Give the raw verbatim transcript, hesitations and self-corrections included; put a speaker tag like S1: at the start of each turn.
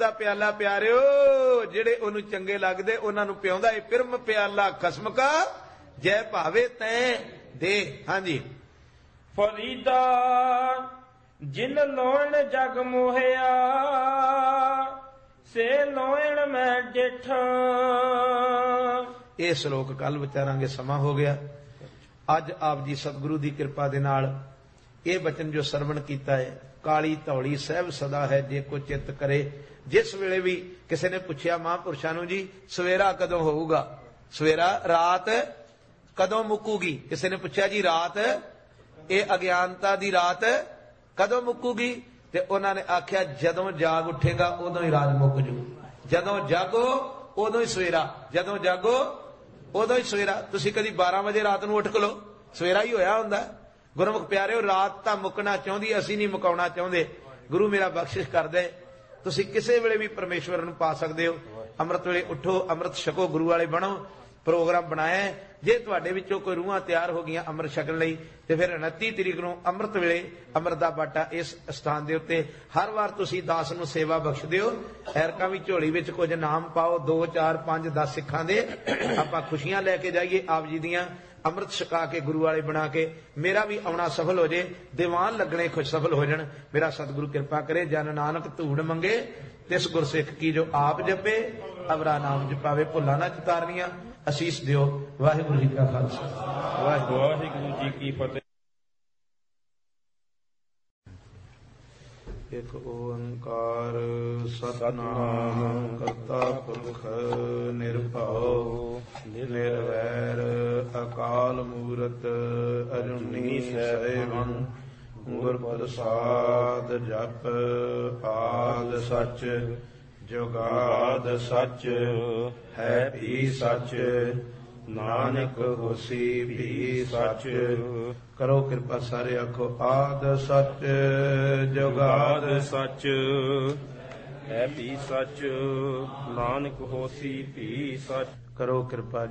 S1: ਦਾ ਪਿਆਲਾ ਪਿਆਰਿਓ ਜਿਹੜੇ ਉਹਨੂੰ ਚੰਗੇ ਲੱਗਦੇ ਉਹਨਾਂ ਨੂੰ ਪਿਆਉਂਦਾ ਇਹ ਪਿਰਮ ਪਿਆਲਾ ਖਸਮ ਕਾ ਜੈ ਭਾਵੇ ਤੈਂ ਦੇ। ਹਾਂਜੀ।
S2: ਫਰੀਦਾ ਜਿਨ ਲੋਣ ਜਗ ਮੋਹਿਆ ਸੇ ਲੋਣ ਮੈਂ ਡਿਠ।
S1: ਇਹ ਸ਼ਲੋਕ ਕੱਲ ਵਿਚਾਰਾਂਗੇ, ਸਮਾਂ ਹੋ ਗਿਆ। ਅੱਜ ਆਪ ਜੀ ਸਤਿਗੁਰੂ ਦੀ ਕਿਰਪਾ ਦੇ ਨਾਲ ਇਹ ਬਚਨ ਜੋ ਸਰਵਣ ਕੀਤਾ ਹੈ, ਕਾਲੀ ਧੌਲੀ ਸਹਿਬ ਸਦਾ ਹੈ ਜੇ ਕੋ ਚਿੱਤ ਕਰੇ। ਜਿਸ ਵੇਲੇ ਵੀ ਕਿਸੇ ਨੇ ਪੁੱਛਿਆ ਮਹਾਂਪੁਰਸ਼ਾਂ ਨੂੰ ਜੀ ਸਵੇਰਾ ਕਦੋਂ ਹੋਊਗਾ, ਸਵੇਰਾ ਰਾਤ ਕਦੋਂ ਮੁੱਕੂਗੀ, ਕਿਸੇ ਨੇ ਪੁੱਛਿਆ ਜੀ ਰਾਤ ਇਹ ਅਗਿਆਨਤਾ ਦੀ ਰਾਤ ਕਦੋਂ ਮੁੱਕੂਗੀ, ਤੇ ਉਹਨਾਂ ਨੇ ਆਖਿਆ ਜਦੋਂ ਜਾਗ ਉੱਠੇਗਾ ਉਦੋਂ ਹੀ ਰਾਤ ਮੁੱਕ ਜੂ। ਜਦੋਂ ਜਾਗੋ ਉਦੋਂ ਹੀ ਸਵੇਰਾ, ਜਦੋਂ ਜਾਗੋ ਉਦੋਂ ਹੀ ਸਵੇਰਾ। ਤੁਸੀਂ ਕਦੀ ਬਾਰਾਂ ਵਜੇ ਰਾਤ ਨੂੰ ਉੱਠ ਖਲੋ, ਸਵੇਰਾ ਹੀ ਹੋਇਆ ਹੁੰਦਾ। ਗੁਰਮੁਖ ਪਿਆਰਿਓ ਰਾਤ ਤਾਂ ਮੁੱਕਣਾ ਚਾਹੁੰਦੀ, ਅਸੀਂ ਨਹੀਂ ਮੁਕਾਉਣਾ ਚਾਹੁੰਦੇ। ਗੁਰੂ ਮੇਰਾ ਬਖਸ਼ਿਸ਼ ਕਰਦੇ, ਤੁਸੀਂ ਕਿਸੇ ਵੇਲੇ ਵੀ ਪਰਮੇਸ਼ਵਰ ਨੂੰ ਪਾ ਸਕਦੇ ਹੋ। ਅੰਮ੍ਰਿਤ ਵੇਲੇ ਉੱਠੋ, ਅੰਮ੍ਰਿਤ ਛਕੋ, ਗੁਰੂ ਵਾਲੇ ਬਣੋ। ਪ੍ਰੋਗਰਾਮ ਬਣਾਇਆ, ਜੇ ਤੁਹਾਡੇ ਵਿੱਚੋਂ ਕੋਈ ਰੂਹਾਂ ਤਿਆਰ ਹੋ ਗਈਆਂ ਅੰਮ੍ਰਿਤ ਛਕਣ ਲਈ, ਤੇ ਫਿਰ ਉਨੱਤੀ ਤਰੀਕ ਨੂੰ ਅੰਮ੍ਰਿਤ ਵੇਲੇ ਅੰਮ੍ਰਿਤ ਦਾ ਬਾਟਾ ਇਸ ਸਥਾਨ ਦੇ ਉੱਤੇ ਹਰ ਵਾਰ ਤੁਸੀਂ ਦਾਸ ਨੂੰ ਸੇਵਾ ਬਖਸ਼ ਦਿਓ। ਐਰਕਾਂ ਵੀ ਝੋਲੀ ਵਿੱਚ ਕੁਝ ਨਾਮ ਪਾਓ, ਦੋ ਚਾਰ ਪੰਜ ਦਸ ਸਿੱਖਾਂ ਦੇ, ਆਪਾਂ ਖੁਸ਼ੀਆਂ ਲੈ ਕੇ ਜਾਈਏ ਆਪ ਜੀ ਦੀਆਂ, ਅੰਮ੍ਰਿਤ ਛਕਾ ਕੇ ਗੁਰੂ ਵਾਲੇ ਬਣਾ ਕੇ। ਮੇਰਾ ਵੀ ਆਉਣਾ ਸਫਲ ਹੋ ਜੇ, ਦੀਵਾਨ ਲੱਗਣੇ ਖੁਸ਼ ਸਫਲ ਹੋ ਜਾਣ। ਮੇਰਾ ਸਤਿਗੁਰੂ ਕਿਰਪਾ ਕਰੇ। ਜਨ ਨਾਨਕ ਧੂੜ ਮੰਗੇ ਤਿਸ ਗੁਰਸਿੱਖ ਕੀ ਜੋ ਆਪ ਜਪੇ, ਅਵਰਾ ਨਾਮ ਜਪਾਵੇ। ਭੁੱਲਾਂ ਨਾ ਚਿਤਾਰਨੀਆਂ। ਅਸੀਸ ਦਿਓ। ਵਾਹਿਗੁਰੂ ਜੀ ਕਾ ਖਾਲਸਾ,
S2: ਵਾਹਿਗੁਰੂ ਜੀ ਕੀ ਫਤਿਹ।
S1: ਇਕ ਓੰਕਾਰ ਸਤਿਨਾਮ ਕਰਤਾ ਪੁਰਖ ਨਿਰਭਉ ਨਿਰਵੈਰ ਅਕਾਲ ਮੂਰਤ ਅਜੂਨੀ ਸੈਭੰ ਗੁਰ ਪ੍ਰਸਾਦ ਜਪ ਆਦ ਸਚ ਜੁਗਾਦ ਸਚ ਹੈ ਵੀ ਸਚ ਨਾਨਕ ਹੋਸੀ ਵੀ ਸਚ। ਕਰੋ ਕਿਰਪਾ ਸਾਰੇ ਆਖੋ ਆਦ ਸਚ ਜੁਗਾਦ
S2: ਸਚ ਹੈ ਵੀ ਸਚ ਨਾਨਕ ਹੋਸੀ ਵੀ ਸਚ।
S1: ਕਰੋ ਕਿਰਪਾ